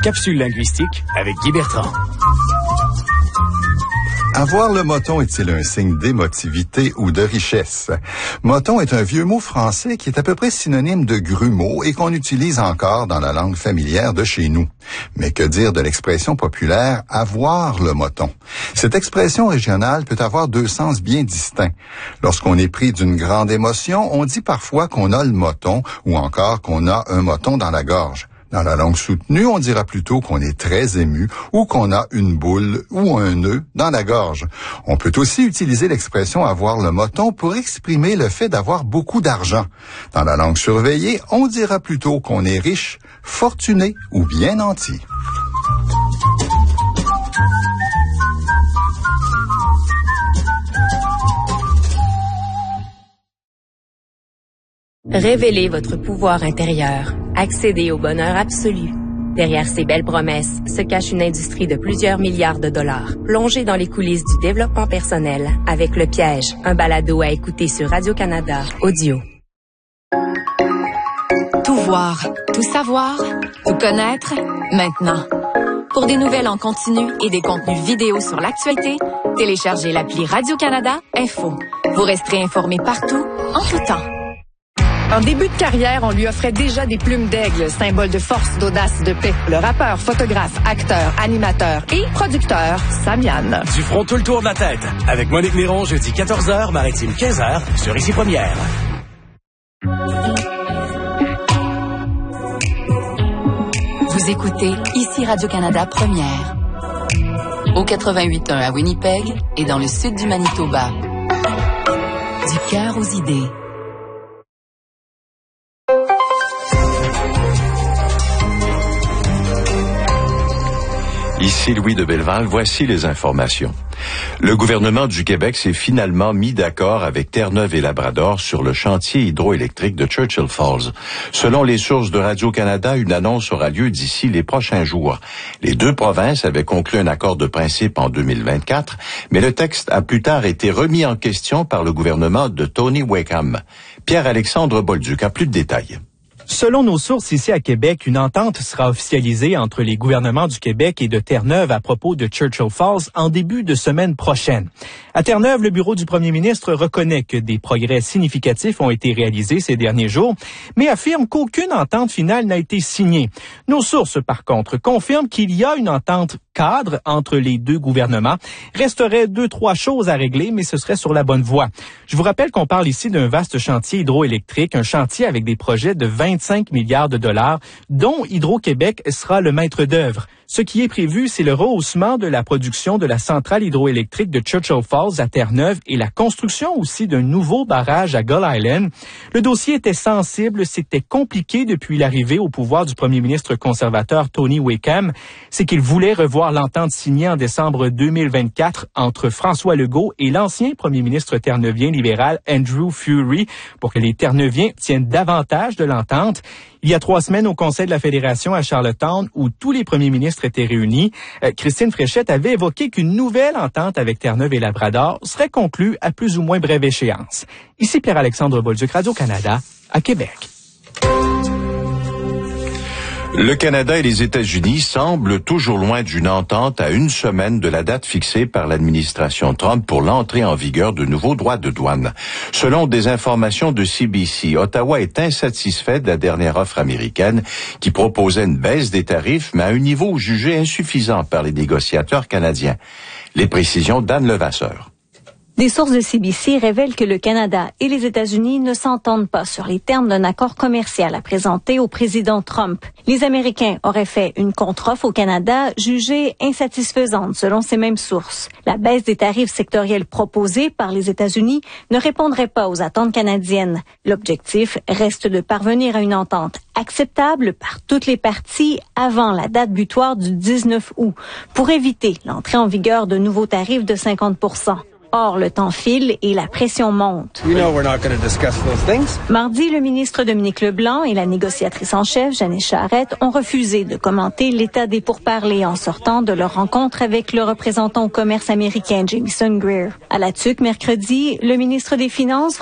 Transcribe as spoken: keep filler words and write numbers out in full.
Capsule linguistique avec Guy Bertrand. Avoir le moton est-il un signe d'émotivité ou de richesse? Moton est un vieux mot français qui est à peu près synonyme de grumeau et qu'on utilise encore dans la langue familière de chez nous. Mais que dire de l'expression populaire « avoir le moton ». Cette expression régionale peut avoir deux sens bien distincts. Lorsqu'on est pris d'une grande émotion, on dit parfois qu'on a le moton ou encore qu'on a un moton dans la gorge. Dans la langue soutenue, on dira plutôt qu'on est très ému ou qu'on a une boule ou un nœud dans la gorge. On peut aussi utiliser l'expression « avoir le moton » pour exprimer le fait d'avoir beaucoup d'argent. Dans la langue surveillée, on dira plutôt qu'on est riche, fortuné ou bien nanti. Révélez votre pouvoir intérieur. Accédez au bonheur absolu. Derrière ces belles promesses se cache une industrie de plusieurs milliards de dollars. Plongez dans les coulisses du développement personnel avec Le Piège, un balado à écouter sur Radio-Canada Audio. Tout voir, tout savoir, tout connaître, maintenant. Pour des nouvelles en continu et des contenus vidéo sur l'actualité, téléchargez l'appli Radio-Canada Info. Vous resterez informé partout, en tout temps. En début de carrière, on lui offrait déjà des plumes d'aigle, symbole de force, d'audace, de paix. Le rappeur, photographe, acteur, animateur et producteur, Samian. Du front tout le tour de la tête. Avec Monique Néron, jeudi quatorze heures, Maritime quinze heures, sur Ici Première. Vous écoutez Ici Radio-Canada Première. Au quatre-vingt-huit point un à Winnipeg et dans le sud du Manitoba. Du cœur aux idées. Ici Louis de Belleval, voici les informations. Le gouvernement du Québec s'est finalement mis d'accord avec Terre-Neuve et Labrador sur le chantier hydroélectrique de Churchill Falls. Selon les sources de Radio-Canada, une annonce aura lieu d'ici les prochains jours. Les deux provinces avaient conclu un accord de principe en deux mille vingt-quatre, mais le texte a plus tard été remis en question par le gouvernement de Tony Wakeham. Pierre-Alexandre Bolduc a plus de détails. Selon nos sources ici à Québec, une entente sera officialisée entre les gouvernements du Québec et de Terre-Neuve à propos de Churchill Falls en début de semaine prochaine. À Terre-Neuve, le bureau du premier ministre reconnaît que des progrès significatifs ont été réalisés ces derniers jours, mais affirme qu'aucune entente finale n'a été signée. Nos sources, par contre, confirment qu'il y a une entente cadre entre les deux gouvernements. Resterait deux, trois choses à régler, mais ce serait sur la bonne voie. Je vous rappelle qu'on parle ici d'un vaste chantier hydroélectrique, un chantier avec des projets de vingt-cinq milliards de dollars, dont Hydro-Québec sera le maître d'œuvre. Ce qui est prévu, c'est le rehaussement de la production de la centrale hydroélectrique de Churchill Falls à Terre-Neuve et la construction aussi d'un nouveau barrage à Gull Island. Le dossier était sensible, c'était compliqué depuis l'arrivée au pouvoir du premier ministre conservateur Tony Wakeham. C'est qu'il voulait revoir l'entente signée en décembre deux mille vingt-quatre entre François Legault et l'ancien premier ministre terreneuvien libéral Andrew Furey pour que les Terreneuviens tiennent davantage de l'entente. Il y a trois semaines, au Conseil de la Fédération à Charlottetown, où tous les premiers ministres étaient réunis, euh, Christine Fréchette avait évoqué qu'une nouvelle entente avec Terre-Neuve et Labrador serait conclue à plus ou moins brève échéance. Ici Pierre-Alexandre Bolduc, Radio-Canada, à Québec. Le Canada et les États-Unis semblent toujours loin d'une entente à une semaine de la date fixée par l'administration Trump pour l'entrée en vigueur de nouveaux droits de douane. Selon des informations de C B C, Ottawa est insatisfait de la dernière offre américaine qui proposait une baisse des tarifs, mais à un niveau jugé insuffisant par les négociateurs canadiens. Les précisions d'Anne Levasseur. Des sources de C B C révèlent que le Canada et les États-Unis ne s'entendent pas sur les termes d'un accord commercial à présenter au président Trump. Les Américains auraient fait une contre-offre au Canada jugée insatisfaisante selon ces mêmes sources. La baisse des tarifs sectoriels proposés par les États-Unis ne répondrait pas aux attentes canadiennes. L'objectif reste de parvenir à une entente acceptable par toutes les parties avant la date butoir du dix-neuf août pour éviter l'entrée en vigueur de nouveaux tarifs de cinquante pour cent. Or, le temps file et la pression monte. You know we're not going to discuss those things. Mardi, le ministre Dominique Leblanc et la négociatrice en chef, Jeanette Charette, ont refusé de commenter l'état des pourparlers en sortant de leur rencontre avec le représentant au commerce américain Jamieson Greer. À la T U C, mercredi, le ministre des Finances,